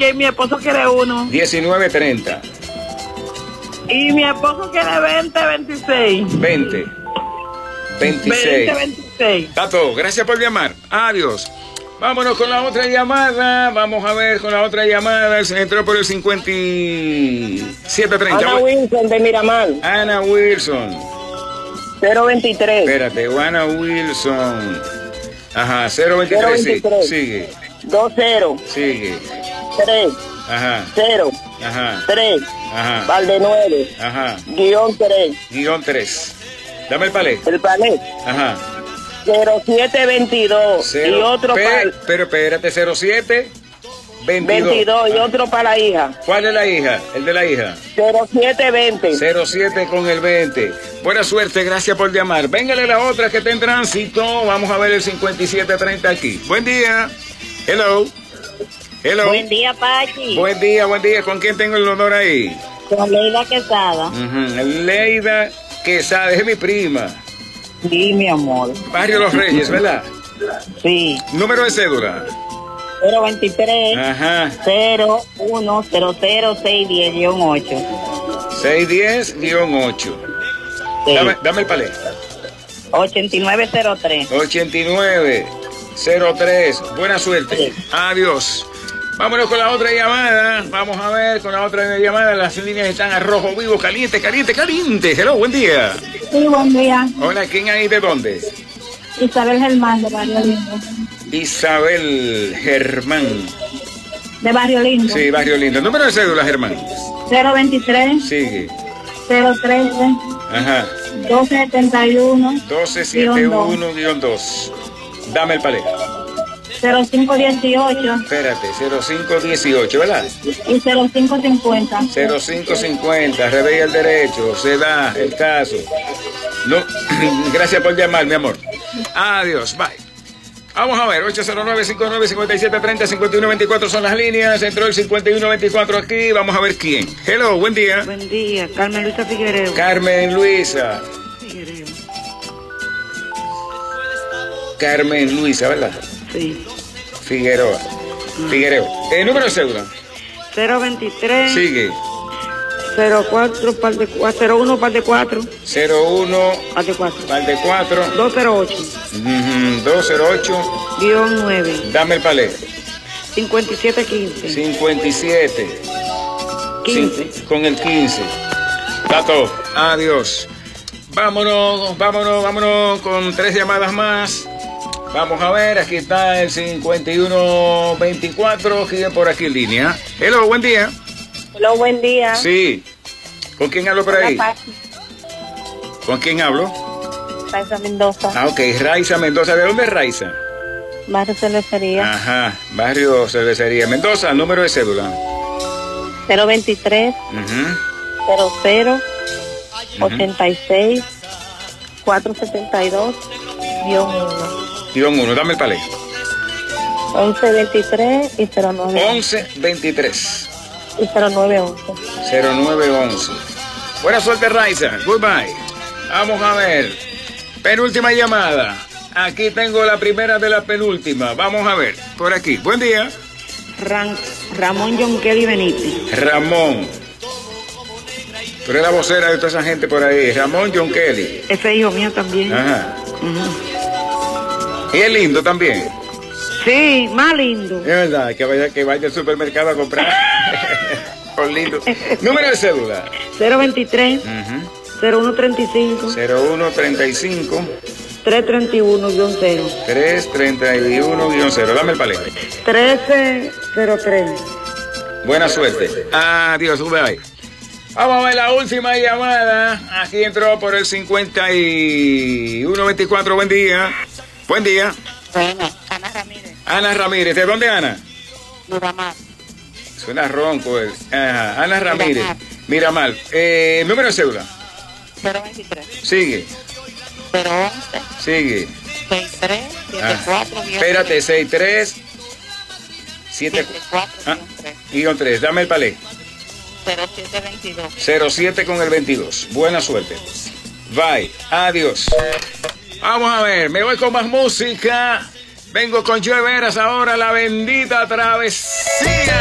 que mi esposo quiere 1. 19:30. Y mi esposo quiere 26. 26. Tato, gracias por llamar. Adiós. Vámonos con la otra llamada. Vamos a ver con la otra llamada. Se entró por el 57:30. Ana Wilson de Miramar. Ana Wilson. 023. Espérate, Ana Wilson. Ajá, 023. 023. Sigue. 20. Sigue. 3. Ajá. 0. Ajá. 3. Ajá. Valde 9. Ajá. -3. -3. Dame el palé. El palé. Ajá. 0722. Y otro para. Pero espérate, 0722. Y otro para la hija. ¿Cuál es la hija? El de la hija. 0720. 07 con el 20. Buena suerte, gracias por llamar. Véngale la otra que está en tránsito. Vamos a ver el 57:30 aquí. Buen día. Hello. Hello. Buen día, Pachi. Buen día, buen día. ¿Con quién tengo el honor ahí? Con Leida Quesada. Leida Quesada, es mi prima. Sí, mi amor. Barrio Los Reyes, ¿verdad? Sí. Número de cédula. 023 Ajá. 0100610-8. 610-8. Sí. Dame el palé. 8903. 8903. Buena suerte. Sí. Adiós. Vámonos con la otra llamada. Vamos a ver con la otra llamada. Las líneas están a rojo vivo, caliente, caliente, caliente. Hello, buen día. Sí, buen día. Hola, ¿quién hay de dónde? Isabel Germán, de Barrio Lindo. Isabel Germán. De Barrio Lindo. Sí, Barrio Lindo. Número de cédula, Germán. 023 Sigue. 013 Ajá. 1271 1271-2. Dame el palé. 0518 Espérate, 0518, ¿verdad? y 0550. 0550, revella el derecho, se da el caso. No, gracias por llamar, mi amor. Adiós, bye. Vamos a ver, 809-59-5730-5124 son las líneas. Entró el 5124 aquí, vamos a ver quién. Hello, buen día. Buen día, Carmen Luisa Figuereo. Carmen Luisa. Carmen Luisa, ¿verdad? Sí. Figueroa. Figuereo. Número de cédula. 023. Sigue. 04, par de 4, 01, par de 4. 01, par de 4. par de 4. 208. 208. -9. Dame el palé. 5715. 57. 15. Con el 15. Tato, adiós. Vámonos con 3 llamadas más. Vamos a ver, aquí está el 5124, sigue por aquí en línea. Hello, buen día. Hola, buen día. Sí. ¿Con quién hablo por ahí? Hola, ¿Con quién hablo? Raiza Mendoza. Ah, ok, Raiza Mendoza. ¿De dónde es Raiza? Barrio Cervecería. Ajá, Barrio Cervecería. Mendoza, número de cédula. 023 00 86 472 -1. Dame el palé. 1123 y 09. 1123. Y 0911. 0911. Buena suerte, Raiza. Goodbye. Vamos a ver. Penúltima llamada. Aquí tengo la primera de la penúltima. Vamos a ver. Por aquí. Buen día. Ramón John Kelly Benítez. Ramón. Tú eres la vocera de toda esa gente por ahí. Ramón John Kelly. Ese hijo mío también. Ajá. Y es lindo también. Sí, más lindo. Es verdad, que vaya al supermercado a comprar. Por lindo. Número de cédula. 023 0135 0135 331-0. 331-0. Dame el palé. 1303. Buena suerte. Adiós, bye. Vamos a ver la última llamada. Aquí entró por el 5124. Buen día. Buen día. Bueno, Ana Ramírez. Ana Ramírez. ¿De dónde, Ana? Miramar. Suena ronco. Ajá. Ana Ramírez. Miramar. Número de cédula. 023. Sigue. 011. Sigue. 63 74 Espérate, 63 74 3. Dame el palé. 0722. 07 con el 22. Buena suerte. Bye. Adiós. Vamos a ver, me voy con más música. Vengo con Joe Veras ahora, La Bendita Travesía.